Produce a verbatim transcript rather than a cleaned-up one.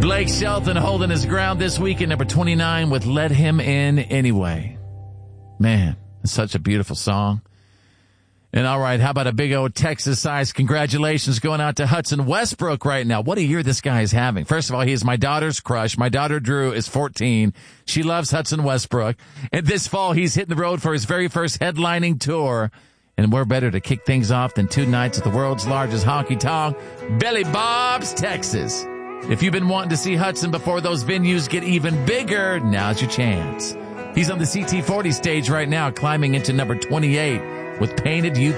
Blake Shelton holding his ground this week at number twenty-nine with Let Him In Anyway. Man, it's such a beautiful song. And all right, how about a big old Texas-sized congratulations going out to Hudson Westbrook right now. What a year this guy is having. First of all, he is my daughter's crush. My daughter, Drew, is fourteen. She loves Hudson Westbrook. And this fall, he's hitting the road for his very first headlining tour. And we're better to kick things off than two nights at the world's largest honky tonk, Billy Bob's, Texas. If you've been wanting to see Hudson before those venues get even bigger, now's your chance. He's on the C T forty stage right now, climbing into number twenty-eight with Painted You